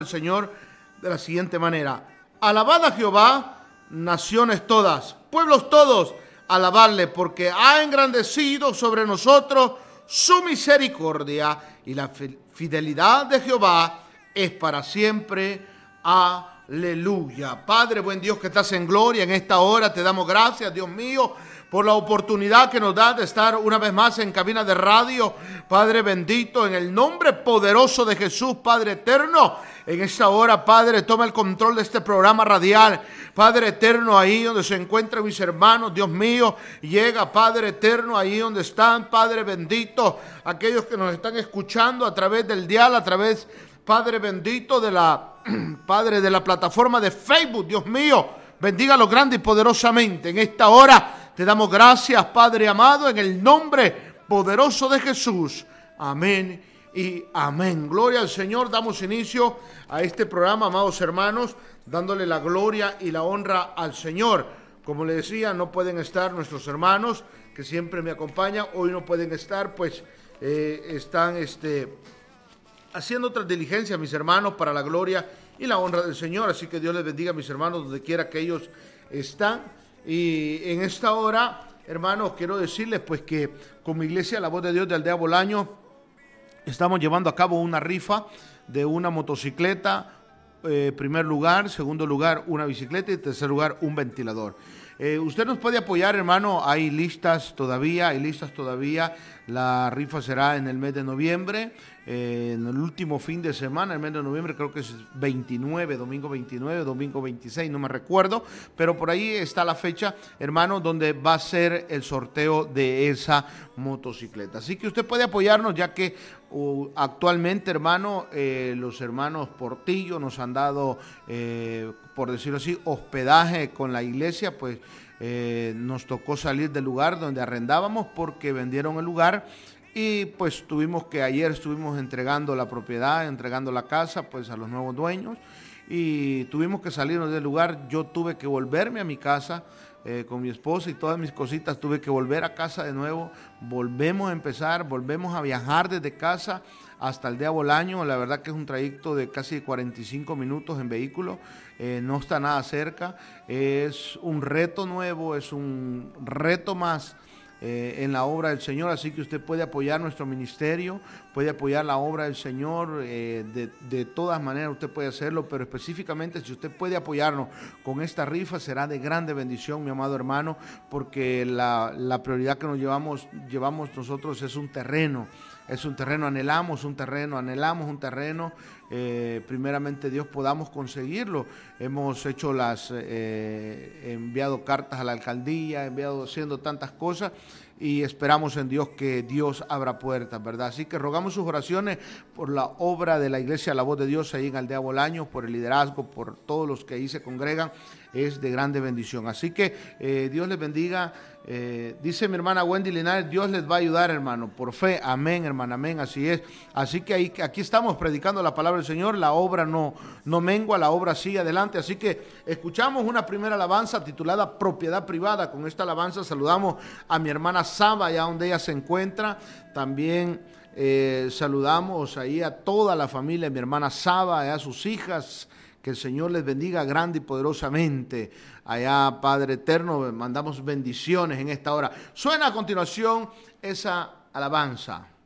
al Señor de la siguiente manera: alabad a Jehová, naciones todas, pueblos todos, alabadle, porque ha engrandecido sobre nosotros su misericordia, y la fidelidad de Jehová es para siempre. Aleluya. Padre, buen Dios que estás en gloria, en esta hora te damos gracias, Dios mío, por la oportunidad que nos da de estar una vez más en cabina de radio. Padre bendito, en el nombre poderoso de Jesús, Padre eterno, en esta hora, Padre, toma el control de este programa radial. Padre eterno, ahí donde se encuentran mis hermanos, Dios mío, llega, Padre eterno, ahí donde están, Padre bendito, aquellos que nos están escuchando a través del dial, a través, Padre bendito, de la Padre, de la plataforma de Facebook. Dios mío, bendígalo grande y poderosamente. En esta hora te damos gracias, Padre amado, en el nombre poderoso de Jesús. Amén y amén. Gloria al Señor. Damos inicio a este programa, amados hermanos, dándole la gloria y la honra al Señor. Como le decía, no pueden estar nuestros hermanos que siempre me acompañan. Hoy no pueden estar, pues están haciendo otras diligencias, mis hermanos, para la gloria y la honra del Señor. Así que Dios les bendiga, mis hermanos, donde quiera que ellos están. Y en esta hora, hermanos, quiero decirles pues que como Iglesia La Voz de Dios de Aldea Bolaños estamos llevando a cabo una rifa de una motocicleta, primer lugar, segundo lugar una bicicleta y tercer lugar un ventilador. Usted nos puede apoyar, hermano, hay listas todavía. La rifa será en el mes de noviembre, en el último fin de semana, el mes de noviembre, creo que es 29, domingo 29, domingo 26, no me recuerdo, pero por ahí está la fecha, hermano, donde va a ser el sorteo de esa motocicleta. Así que usted puede apoyarnos, ya que actualmente, hermano, los hermanos Portillo nos han dado, por decirlo así, hospedaje con la iglesia. Pues nos tocó salir del lugar donde arrendábamos porque vendieron el lugar y pues ayer estuvimos entregando la propiedad, entregando la casa pues a los nuevos dueños y tuvimos que salirnos del lugar. Yo tuve que volverme a mi casa con mi esposa y todas mis cositas, tuve que volver a casa de nuevo. Volvemos a empezar, volvemos a viajar desde casa hasta Aldea Bolaños. La verdad que es un trayecto de casi 45 minutos en vehículo, no está nada cerca, es un reto nuevo, es un reto más en la obra del Señor. Así que usted puede apoyar nuestro ministerio, puede apoyar la obra del Señor, de todas maneras usted puede hacerlo, pero específicamente si usted puede apoyarnos con esta rifa será de grande bendición, mi amado hermano, porque la prioridad que nos llevamos nosotros es un terreno, anhelamos un terreno, primeramente Dios podamos conseguirlo. Hemos hecho enviado cartas a la alcaldía, haciendo tantas cosas y esperamos en Dios que Dios abra puertas, ¿verdad? Así que rogamos sus oraciones por la obra de la Iglesia La Voz de Dios ahí en Aldea Bolaños, por el liderazgo, por todos los que ahí se congregan, es de grande bendición. Así que Dios les bendiga. Dice mi hermana Wendy Linares, Dios les va a ayudar, hermano, por fe. Amén, hermana, amén, así es. Así que aquí estamos predicando la palabra del Señor. La obra no mengua, la obra sigue adelante. Así que escuchamos una primera alabanza titulada Propiedad Privada. Con esta alabanza saludamos a mi hermana Saba, allá donde ella se encuentra. También saludamos ahí a toda la familia de mi hermana Saba, a sus hijas. Que el Señor les bendiga grande y poderosamente. Allá, Padre eterno, mandamos bendiciones en esta hora. Suena a continuación esa alabanza.